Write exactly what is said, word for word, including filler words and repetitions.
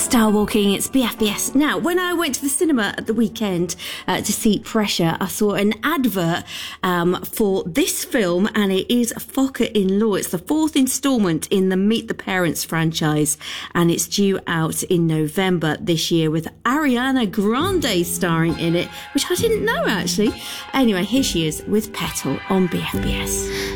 Star Walking, it's B F B S. Now, when I went to the cinema at the weekend uh, to see Pressure, I saw an advert um, for this film, and it is Focker-in-Law. It's the fourth instalment in the Meet the Parents franchise, and it's due out in November this year with Ariana Grande starring in it, which I didn't know actually. Anyway, here she is with Petal on B F B S.